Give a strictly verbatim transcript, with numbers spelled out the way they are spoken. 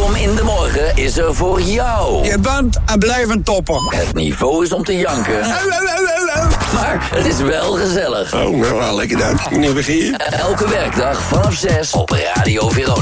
Veronom in de morgen is er voor jou. Je bent en blijft een topper. Het niveau is om te janken. Maar het is wel gezellig. Oh, nou, lekker dan. Nu begin je. Elke werkdag vanaf zes op Radio Veronom.